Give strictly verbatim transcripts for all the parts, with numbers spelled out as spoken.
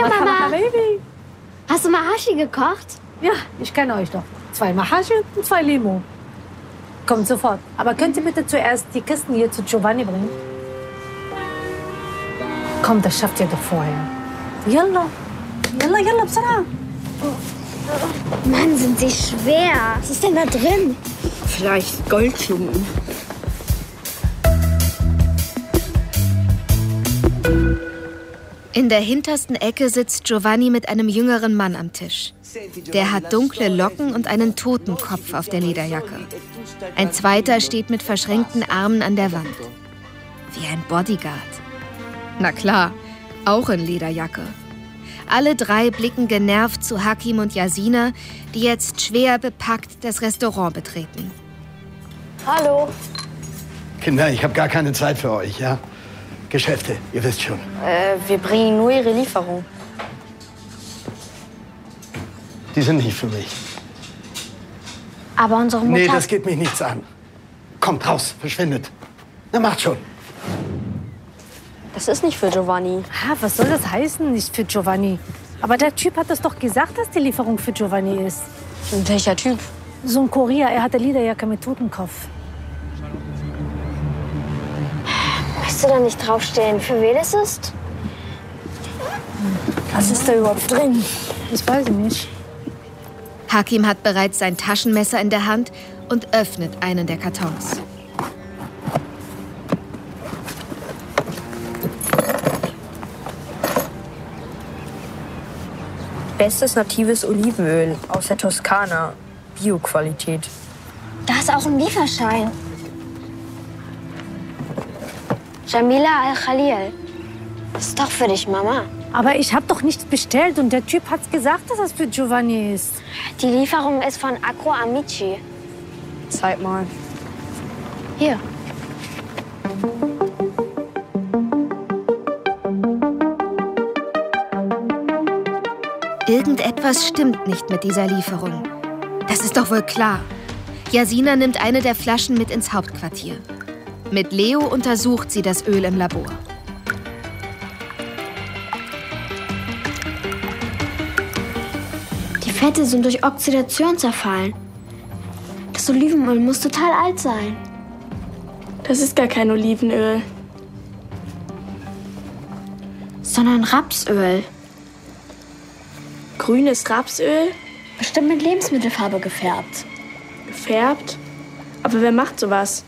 Hallo Mama. Baby. Hast du Mahashi gekocht? Ja, ich kenne euch doch. Zwei Mahashi und zwei Limo. Kommt sofort. Aber könnt ihr bitte zuerst die Kisten hier zu Giovanni bringen? Komm, das schafft ihr doch vorher. Yalla. Yalla, yalla, bsara. Mann, sind sie schwer. Was ist denn da drin? Vielleicht Goldklumpen. In der hintersten Ecke sitzt Giovanni mit einem jüngeren Mann am Tisch. Der hat dunkle Locken und einen Totenkopf auf der Lederjacke. Ein zweiter steht mit verschränkten Armen an der Wand. Wie ein Bodyguard. Na klar, auch in Lederjacke. Alle drei blicken genervt zu Hakim und Yasina, die jetzt schwer bepackt das Restaurant betreten. Hallo. Kinder, ich habe gar keine Zeit für euch, ja? Geschäfte, ihr wisst schon. Äh, wir bringen nur Ihre Lieferung. Die sind nicht für mich. Aber unsere Mutter... Nee, das geht mich nichts an. Kommt raus, verschwindet. Na, macht schon. Das ist nicht für Giovanni. Ah, was soll das heißen, nicht für Giovanni? Aber der Typ hat das doch gesagt, dass die Lieferung für Giovanni ist. Und welcher Typ? So ein Kurier, er hat eine Lederjacke mit Totenkopf. Weißt du da nicht draufstehen, für wen es ist? Was ist da überhaupt drin? Das weiß ich nicht. Hakim hat bereits sein Taschenmesser in der Hand und öffnet einen der Kartons. Bestes natives Olivenöl aus der Toskana. Bio-Qualität. Da ist auch ein Lieferschein. Jamila Al-Khalil. Das ist doch für dich, Mama. Aber ich habe doch nichts bestellt und der Typ hat's gesagt, dass das für Giovanni ist. Die Lieferung ist von Agro Amici. Zeig mal. Hier. Irgendetwas stimmt nicht mit dieser Lieferung. Das ist doch wohl klar. Yasina nimmt eine der Flaschen mit ins Hauptquartier. Mit Leo untersucht sie das Öl im Labor. Die Fette sind durch Oxidation zerfallen. Das Olivenöl muss total alt sein. Das ist gar kein Olivenöl. Sondern Rapsöl. Grünes Rapsöl? Bestimmt mit Lebensmittelfarbe gefärbt. Gefärbt? Aber wer macht sowas?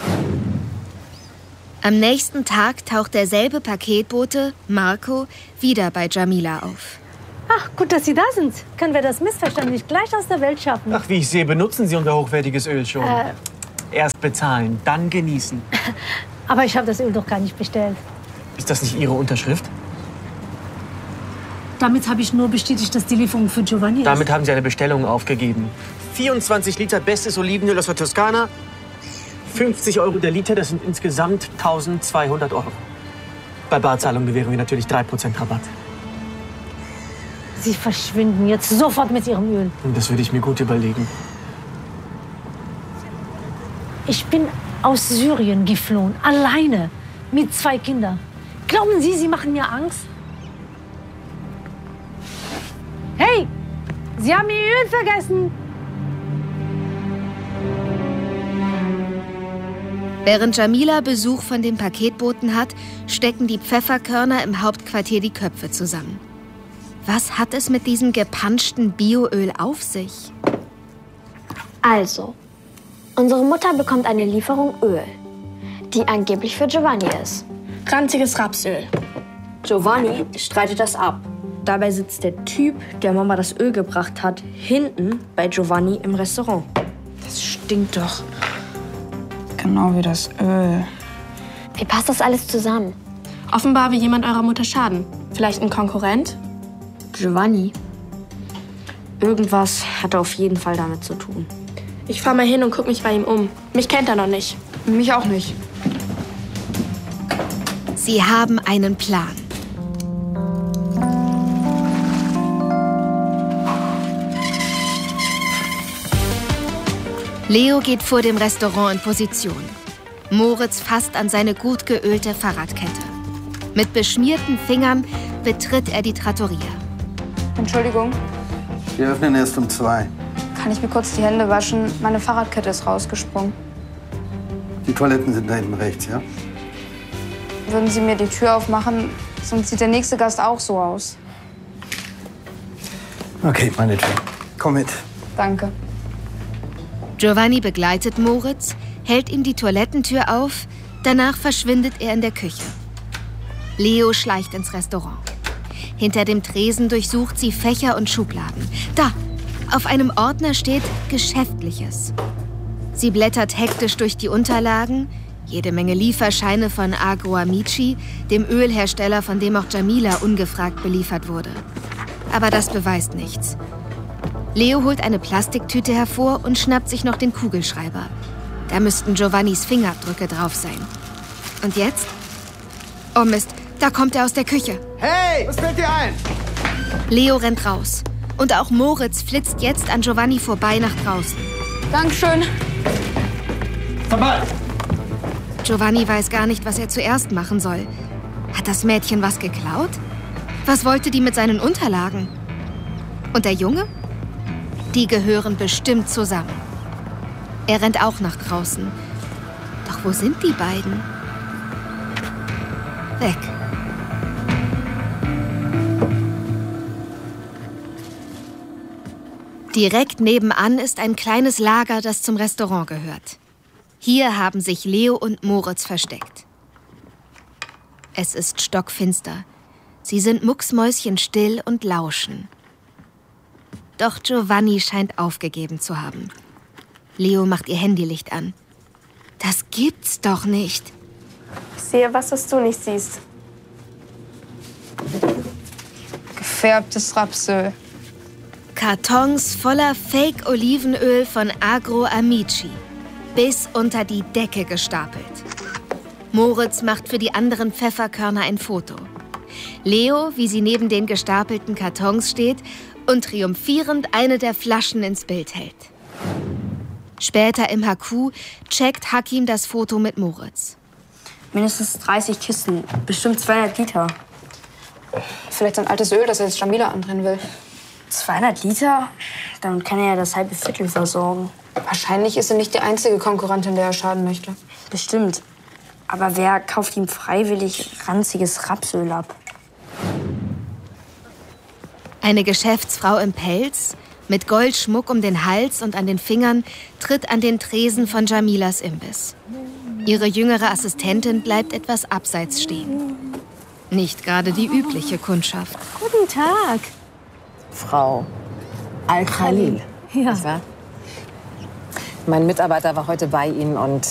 Am nächsten Tag taucht derselbe Paketbote, Marco, wieder bei Jamila auf. Ach, gut, dass Sie da sind. Können wir das Missverständnis gleich aus der Welt schaffen? Ach, wie ich sehe, benutzen Sie unser hochwertiges Öl schon. Äh, Erst bezahlen, dann genießen. Aber ich habe das Öl doch gar nicht bestellt. Ist das nicht Ihre Unterschrift? Damit habe ich nur bestätigt, dass die Lieferung für Giovanni ist. Damit haben Sie eine Bestellung aufgegeben. vierundzwanzig Liter bestes Olivenöl aus der Toskana. fünfzig Euro der Liter, das sind insgesamt tausendzweihundert Euro. Bei Barzahlung gewähren wir natürlich drei Prozent Rabatt. Sie verschwinden jetzt sofort mit Ihrem Öl. Und das würde ich mir gut überlegen. Ich bin aus Syrien geflohen, alleine, mit zwei Kindern. Glauben Sie, Sie machen mir Angst? Hey, Sie haben Ihr Öl vergessen. Während Jamila Besuch von dem Paketboten hat, stecken die Pfefferkörner im Hauptquartier die Köpfe zusammen. Was hat es mit diesem gepanschten Bioöl auf sich? Also, unsere Mutter bekommt eine Lieferung Öl, die angeblich für Giovanni ist. Ranziges Rapsöl. Giovanni streitet das ab. Dabei sitzt der Typ, der Mama das Öl gebracht hat, hinten bei Giovanni im Restaurant. Das stinkt doch. Genau wie das Öl. Wie passt das alles zusammen? Offenbar will jemand eurer Mutter schaden. Vielleicht ein Konkurrent? Giovanni? Irgendwas hat auf jeden Fall damit zu tun. Ich fahr mal hin und guck mich bei ihm um. Mich kennt er noch nicht. Mich auch nicht. Sie haben einen Plan. Leo geht vor dem Restaurant in Position. Moritz fasst an seine gut geölte Fahrradkette. Mit beschmierten Fingern betritt er die Trattoria. Entschuldigung, Wir öffnen erst um zwei. kann ich mir kurz die Hände waschen? Meine Fahrradkette ist rausgesprungen. Die Toiletten sind da hinten rechts, ja? Würden Sie mir die Tür aufmachen? Sonst sieht der nächste Gast auch so aus. Okay, meinetwegen. Komm mit. Danke. Giovanni begleitet Moritz, hält ihm die Toilettentür auf, danach verschwindet er in der Küche. Leo schleicht ins Restaurant. Hinter dem Tresen durchsucht sie Fächer und Schubladen. Da, auf einem Ordner steht Geschäftliches. Sie blättert hektisch durch die Unterlagen, jede Menge Lieferscheine von Agro Amici, dem Ölhersteller, von dem auch Jamila ungefragt beliefert wurde. Aber das beweist nichts. Leo holt eine Plastiktüte hervor und schnappt sich noch den Kugelschreiber. Da müssten Giovannis Fingerabdrücke drauf sein. Und jetzt? Oh Mist, da kommt er aus der Küche. Hey, was fällt dir ein? Leo rennt raus. Und auch Moritz flitzt jetzt an Giovanni vorbei nach draußen. Dankeschön. Vorbei! Giovanni weiß gar nicht, was er zuerst machen soll. Hat das Mädchen was geklaut? Was wollte die mit seinen Unterlagen? Und der Junge? Die gehören bestimmt zusammen. Er rennt auch nach draußen. Doch wo sind die beiden? Weg. Direkt nebenan ist ein kleines Lager, das zum Restaurant gehört. Hier haben sich Leo und Moritz versteckt. Es ist stockfinster. Sie sind mucksmäuschenstill und lauschen. Doch Giovanni scheint aufgegeben zu haben. Leo macht ihr Handylicht an. Das gibt's doch nicht. Ich sehe was, was du nicht siehst. Gefärbtes Rapsöl. Kartons voller Fake-Olivenöl von Agro Amici. Bis unter die Decke gestapelt. Moritz macht für die anderen Pfefferkörner ein Foto. Leo, wie sie neben den gestapelten Kartons steht und triumphierend eine der Flaschen ins Bild hält. Später im H Q checkt Hakim das Foto mit Moritz. Mindestens dreißig Kisten, bestimmt zweihundert Liter. Vielleicht ein altes Öl, das er jetzt Jamila andrehen will. zweihundert Liter? Damit kann er ja das halbe Viertel versorgen. Wahrscheinlich ist er nicht die einzige Konkurrentin, der er schaden möchte. Bestimmt. Aber wer kauft ihm freiwillig ranziges Rapsöl ab? Eine Geschäftsfrau im Pelz, mit Goldschmuck um den Hals und an den Fingern, tritt an den Tresen von Jamilas Imbiss. Ihre jüngere Assistentin bleibt etwas abseits stehen. Nicht gerade die übliche Kundschaft. Guten Tag. Frau Al-Khalil. Ja. Nicht wahr? Mein Mitarbeiter war heute bei Ihnen und